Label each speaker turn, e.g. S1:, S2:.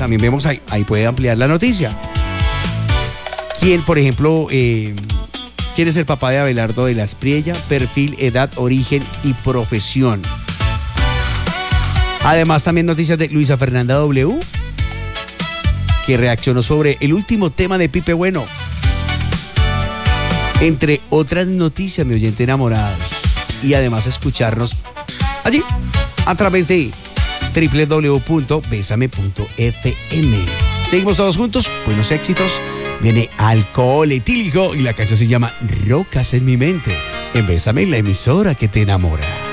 S1: también vemos ahí puede ampliar la noticia. ¿Quién, por ejemplo, quién es el papá de Abelardo de la Espriella? Perfil, edad, origen y profesión. Además, también noticias de Luisa Fernanda W, que reaccionó sobre el último tema de Pipe Bueno. Entre otras noticias, mi oyente enamorado. Y además escucharnos allí, a través de www.besame.fm. Seguimos todos juntos, buenos éxitos. Viene Alcohol Etílico y la canción se llama Rocas en mi mente. En Bésame, la emisora que te enamora.